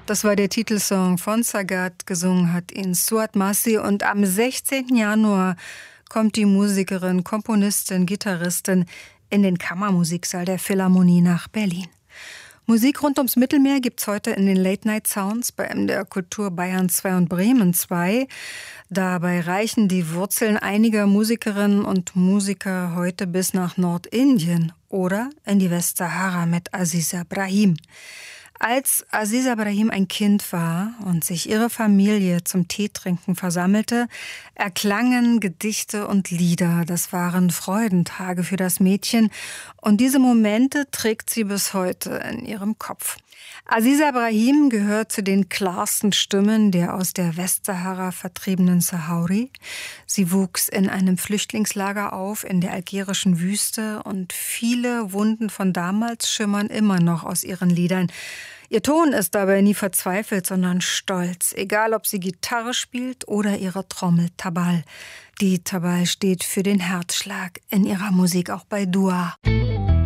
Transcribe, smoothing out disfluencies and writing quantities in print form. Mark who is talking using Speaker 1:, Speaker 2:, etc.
Speaker 1: Das war der Titelsong von Sagat, gesungen hat ihn Suat Masih. Und am 16. Januar kommt die Musikerin, Komponistin, Gitarristin in den Kammermusiksaal der Philharmonie nach Berlin. Musik rund ums Mittelmeer gibt's heute in den Late-Night-Sounds bei MDR Kultur Bayern 2 und Bremen 2. Dabei reichen die Wurzeln einiger Musikerinnen und Musiker heute bis nach Nordindien oder in die Westsahara mit Aziza Brahim. Als Aziza Brahim ein Kind war und sich ihre Familie zum Teetrinken versammelte, erklangen Gedichte und Lieder. Das waren Freudentage für das Mädchen und diese Momente trägt sie bis heute in ihrem Kopf. Aziza Brahim gehört zu den klarsten Stimmen der aus der Westsahara vertriebenen Sahauri. Sie wuchs in einem Flüchtlingslager auf in der algerischen Wüste und viele Wunden von damals schimmern immer noch aus ihren Liedern. Ihr Ton ist dabei nie verzweifelt, sondern stolz, egal ob sie Gitarre spielt oder ihre Trommel Tabal. Die Tabal steht für den Herzschlag in ihrer Musik, auch bei Dua.